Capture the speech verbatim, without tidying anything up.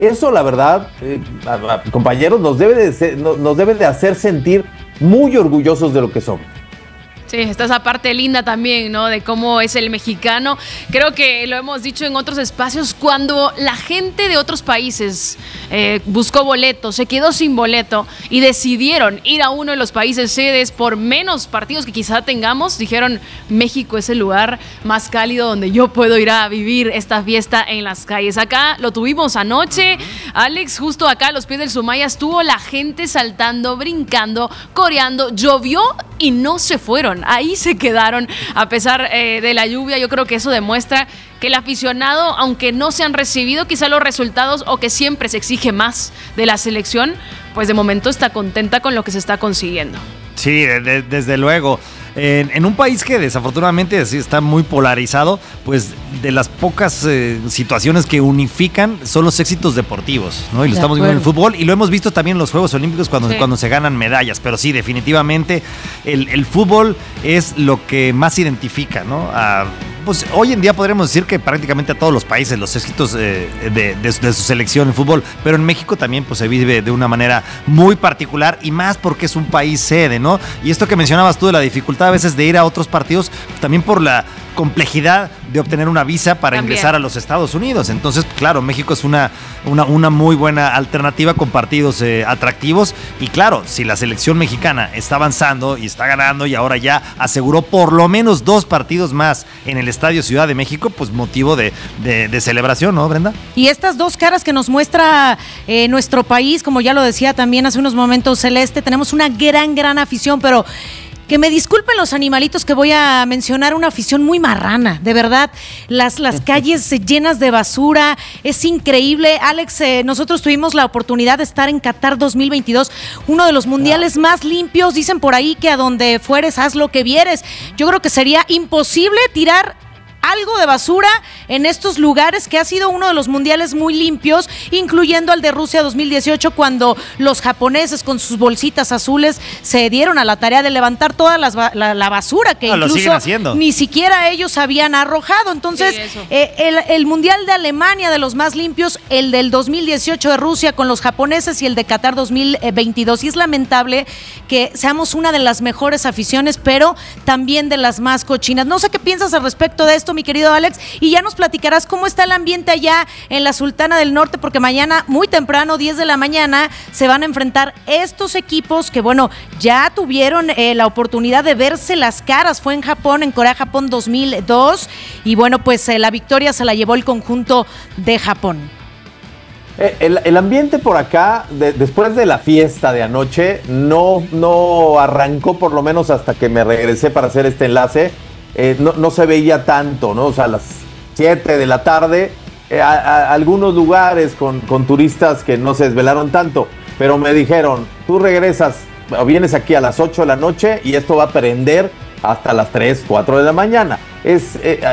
Eso, la verdad, eh, a, a, compañeros, nos debe, de ser, no, nos debe de hacer sentir muy orgullosos de lo que somos. Sí, está esa parte linda también, ¿no? De cómo es el mexicano. Creo que lo hemos dicho en otros espacios, cuando la gente de otros países eh, buscó boleto, se quedó sin boleto y decidieron ir a uno de los países sedes por menos partidos que quizá tengamos, dijeron, México es el lugar más cálido donde yo puedo ir a vivir esta fiesta en las calles. Acá lo tuvimos anoche, Alex, justo acá a los pies del Sumaya estuvo la gente saltando, brincando, coreando, llovió y no se fueron. Ahí se quedaron a pesar eh, de la lluvia. Yo creo que eso demuestra que el aficionado, aunque no se han recibido quizá los resultados o que siempre se exige más de la selección, pues de momento está contenta con lo que se está consiguiendo. Sí, de, de, desde luego. En, en un país que desafortunadamente sí está muy polarizado, pues de las pocas eh, situaciones que unifican son los éxitos deportivos, ¿no? Y lo de estamos acuerdo. viendo en el fútbol y lo hemos visto también en los Juegos Olímpicos cuando, sí. cuando se ganan medallas, pero sí, definitivamente el, el fútbol es lo que más identifica, ¿no? A, pues hoy en día podríamos decir que prácticamente a todos los países los éxitos eh, de, de, de su selección en fútbol, pero en México también pues se vive de una manera muy particular y más porque es un país sede, ¿no? Y esto que mencionabas tú de la dificultad a veces de ir a otros partidos, también por la complejidad de obtener una visa para También. ingresar a los Estados Unidos. Entonces, claro, México es una, una, una muy buena alternativa con partidos eh, atractivos y claro, si la selección mexicana está avanzando y está ganando y ahora ya aseguró por lo menos dos partidos más en el Estadio Ciudad de México, pues motivo de, de, de celebración, ¿no, Brenda? Y estas dos caras que nos muestra eh, nuestro país, como ya lo decía también hace unos momentos Celeste, tenemos una gran, gran afición, pero que me disculpen los animalitos que voy a mencionar, una afición muy marrana, de verdad. Las, las calles llenas de basura, es increíble. Alex, eh, nosotros tuvimos la oportunidad de estar en Qatar dos mil veintidós, uno de los mundiales más limpios. Dicen por ahí que a donde fueres, haz lo que vieres. Yo creo que sería imposible tirar algo de basura en estos lugares, que ha sido uno de los mundiales muy limpios, incluyendo el de Rusia dos mil dieciocho, cuando los japoneses con sus bolsitas azules se dieron a la tarea de levantar toda las, la, la basura que no, incluso ni siquiera ellos habían arrojado. Entonces, sí, eh, el, el mundial de Alemania, de los más limpios, el del dos mil dieciocho de Rusia con los japoneses y el de Qatar dos mil veintidós. Y es lamentable que seamos una de las mejores aficiones, pero también de las más cochinas. No sé qué piensas al respecto de esto, mi querido Alex, y ya nos platicarás cómo está el ambiente allá en la Sultana del Norte, porque mañana muy temprano, diez de la mañana, se van a enfrentar estos equipos que, bueno, ya tuvieron eh, la oportunidad de verse las caras. Fue en Japón, en Corea-Japón dos mil dos, y bueno, pues eh, la victoria se la llevó el conjunto de Japón. El, el ambiente por acá, de, después de la fiesta de anoche, no, no arrancó, por lo menos hasta que me regresé para hacer este enlace. Eh, no, no se veía tanto, ¿no? O sea, a las siete de la tarde, eh, a, a algunos lugares con, con turistas que no se desvelaron tanto, pero me dijeron, tú regresas o vienes aquí a las ocho de la noche y esto va a prender hasta las tres, cuatro de la mañana. Es... Eh,